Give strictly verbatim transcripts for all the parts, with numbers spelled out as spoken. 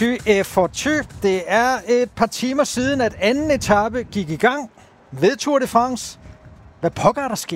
Forty er forty. Det er et par timer siden, at anden etape gik i gang ved Tour de France. Hvad pokker er der sket?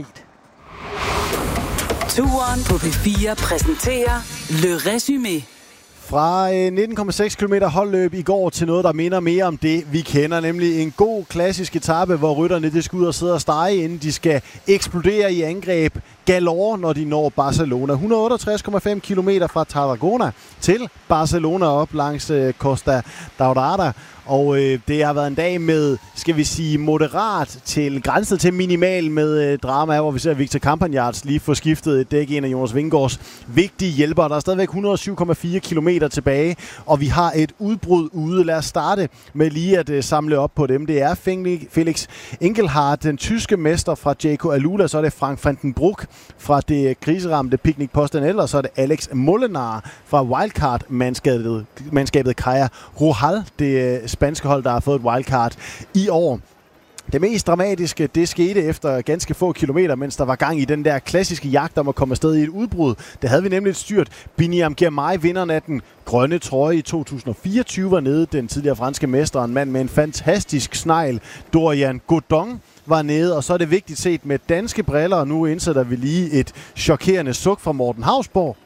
Turen på P fire præsenterer Le Résumé. Fra nitten komma seks kilometer holdløb i går til noget, der minder mere om det, vi kender. Nemlig en god klassisk etape, hvor rytterne de skal ud og sidde og stege, inden de skal eksplodere i angreb galore, når de når Barcelona. et hundrede og otteogtres komma fem kilometer fra Tarragona til Barcelona op langs øh, Costa Daurada. Og øh, det har været en dag med, skal vi sige, moderat til grænset til minimal med øh, drama, hvor vi ser Victor Campagnards lige få skiftet et dæk, en af Jonas Vingegaards vigtige hjælpere. Der er stadigvæk et hundrede og syv komma fire kilometer tilbage, og vi har et udbrud ude. Lad os starte med lige at øh, samle op på dem. Det er Felix Engelhardt, den tyske mester fra Jayco Alula, så er det Frank van den Broek fra det kriseramte Picnic Postenel, og så er det Alex Molenaar fra wildcard-mandskabet mandskabet Kaja Rohal, det øh, spanske hold, der har fået et wildcard i år. Det mest dramatiske, det skete efter ganske få kilometer, mens der var gang i den der klassiske jagt om at komme afsted i et udbrud. Det havde vi nemlig et styrt. Biniam Girmay, vinderen af den grønne trøje i to tusind og fireogtyve, var nede. Den tidligere franske mester, en mand med en fantastisk snegl, Dorian Godon, var nede. Og så er det vigtigt set med danske briller, og nu indsætter vi lige et chokerende suk fra Morten Hausborg.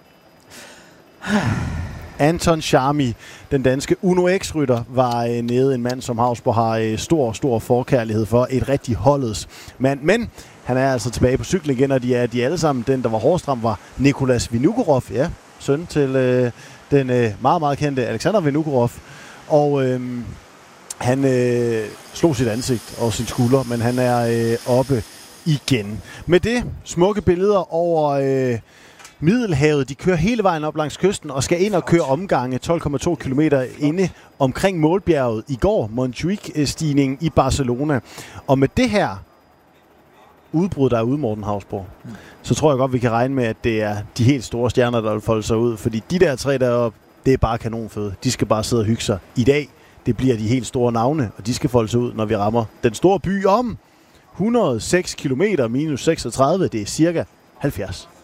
Anton Charmi, den danske Uno X-rytter, var øh, nede. En mand, som Hausborg har øh, stor, stor forkærlighed for. Et rigtig holdets mand. Men han er altså tilbage på cyklen igen, og de er de alle sammen. Den, der var hårdest ramt, var Nicolas Vinokurov. Ja, søn til øh, den øh, meget, meget kendte Alexander Vinokurov. Og øh, han øh, slog sit ansigt og sin skulder, men han er øh, oppe igen. Med det smukke billeder over Øh, Middelhavet. De kører hele vejen op langs kysten og skal ind og køre omgange tolv komma to kilometer inde omkring målbjerget i går, Montjuic-stigningen i Barcelona. Og med det her udbrud, der er ude, Morten Hausborg, mm. så tror jeg godt, vi kan regne med, at det er de helt store stjerner, der vil folde sig ud. Fordi de der tre deroppe, det er bare kanonføde. De skal bare sidde og hygge sig. I dag, det bliver de helt store navne, og de skal folde sig ud, når vi rammer den store by om et hundrede og seks kilometer minus seksogtredive. Det er cirka halvfjerds.